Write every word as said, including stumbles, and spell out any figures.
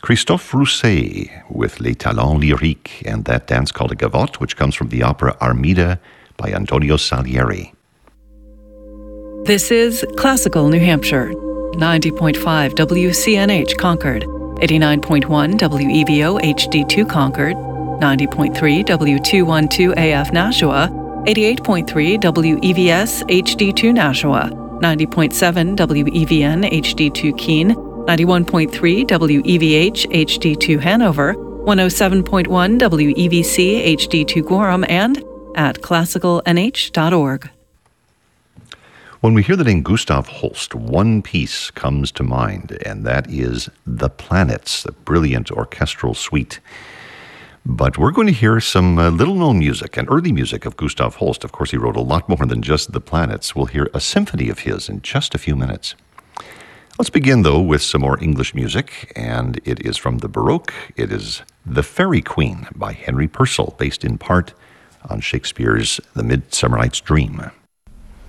Christophe Rousset with Les Talents Lyriques and that dance called a gavotte, which comes from the opera Armida by Antonio Salieri. This is Classical New Hampshire, ninety point five W C N H Concord, eighty-nine point one W E V O H D two Concord, ninety point three W two twelve A F Nashua, eighty-eight point three W E V S H D two Nashua, ninety point seven W E V N H D two Keene, ninety-one point three W E V H H D two Hanover, one oh seven point one W E V C H D two Gorham, and at classical n h dot org. When we hear the name Gustav Holst, one piece comes to mind, and that is The Planets, the brilliant orchestral suite. But we're going to hear some uh, little-known music and early music of Gustav Holst. Of course, he wrote a lot more than just The Planets. We'll hear a symphony of his in just a few minutes. Let's begin, though, with some more English music, and it is from the Baroque. It is The Fairy Queen by Henry Purcell, based in part on Shakespeare's The Midsummer Night's Dream.